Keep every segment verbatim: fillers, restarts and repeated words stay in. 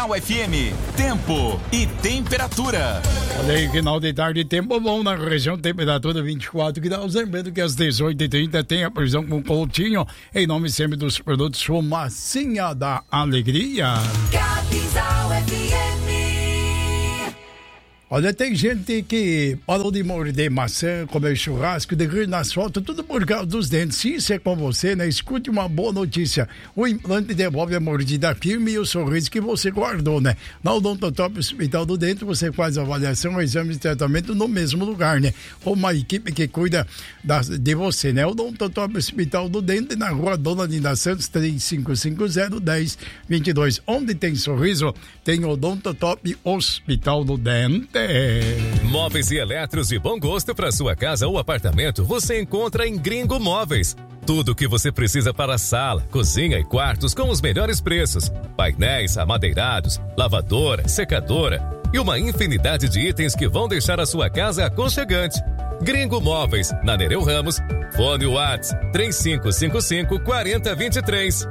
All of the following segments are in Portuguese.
Capinzal F M, tempo e temperatura. Olha aí, final de tarde, tempo bom na região, temperatura vinte e quatro graus. Lembrando que às dezoito e trinta tem a previsão com Coutinho, em nome sempre dos produtos Fumacinha da Alegria. Capinzal F M. Olha, tem gente que parou de morder maçã, comer churrasco, de rir nas fotos, tudo por causa dos dentes. Se isso é com você, né? Escute uma boa notícia. O implante devolve a mordida firme e o sorriso que você guardou, né? Na Odontotop Hospital do Dente, você faz avaliação, exame de tratamento no mesmo lugar, né? Com uma equipe que cuida da, de você, né? Odontotop Hospital do Dente, na rua Dona Linda Santos, três cinco cinco zero, um zero dois dois. Onde tem sorriso, tem Odontotop Hospital do Dente. Móveis e eletros de bom gosto para sua casa ou apartamento você encontra em Gringo Móveis. Tudo o que você precisa para sala, cozinha e quartos com os melhores preços. Painéis amadeirados, lavadora, secadora e uma infinidade de itens que vão deixar a sua casa aconchegante. Gringo Móveis, na Nereu Ramos, fone WhatsApp três cinco cinco cinco, quatro zero dois três.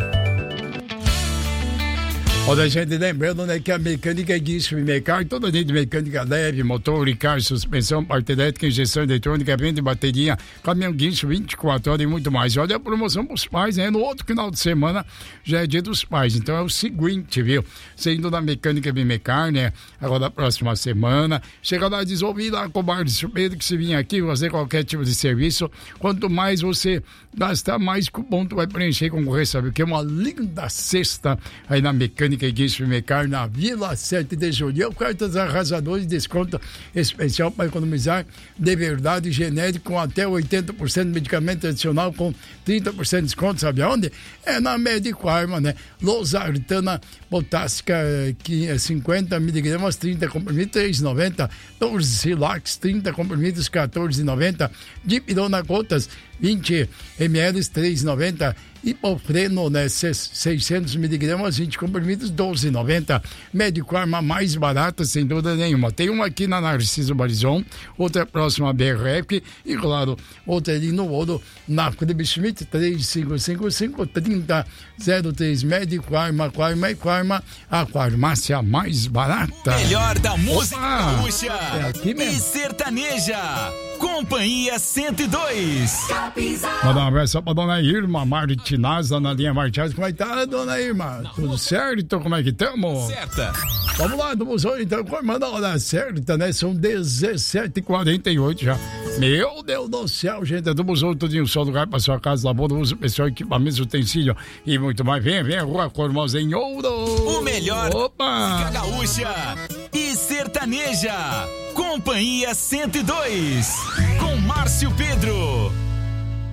Olha, gente, lembrando, né, que a mecânica é Guincho e Mecar, toda linha de mecânica leve, motor, carro, suspensão, parte elétrica, injeção eletrônica, venda de bateria, caminhão Guincho vinte e quatro horas e muito mais. Olha a promoção para os pais, né? No outro final de semana já é dia dos pais, então é o seguinte, viu? Você indo na mecânica Mecar, né? Agora, na próxima semana, chega lá, diz, ouvi lá com o bar de surpresa que você vinha aqui fazer qualquer tipo de serviço, quanto mais você gastar, mais cupom tu vai preencher com concorrer, sabe o que? Uma linda cesta aí na mecânica que diz Mecar na Vila sete de Julho. Cartas arrasadoras, desconto especial para economizar de verdade, genérico com até oitenta por cento de medicamento tradicional com trinta por cento de desconto, sabe aonde? É na Médico Arma, né? Losartana potássica cinquenta miligramas, trinta comprimidos, três reais e noventa centavos. Torzilax, trinta comprimidos, quatorze reais e noventa centavos. Dipirona gotas, vinte mililitros, três reais e noventa centavos. Hipofreno, né, seiscentos miligramas, vinte comprimidos, doze reais e noventa centavos. Médico Arma mais barata, sem dúvida nenhuma. Tem uma aqui na Narciso Barizon, outra próxima a B R F e, claro, outra ali no Ouro, na Fribe Schmidt, três cinco cinco cinco, trinta zero três. Médico Arma, Aquarma e Aquarma, a farmácia mais barata. O melhor da música gaúcha é aqui mesmo. E sertaneja. Companhia cento e dois. Manda um abraço pra dona Irma Martinaz, na linha Martinaz. Como é que tá, dona Irma? Não. Tudo certo? Como é que estamos? Certa. Vamos lá, vamos então, manda a hora certa, né? São dezessete e quarenta e oito já. Meu Deus do céu, gente. Vamos tudinho o sol do lugar pra sua casa, labor, uso pessoal, equipamentos, utensílio e muito mais. Vem, vem, Rua Cormosa em Ouro. O melhor Opa! música gaúcha e sertaneja. Companhia cento e dois. Com Márcio Pedro.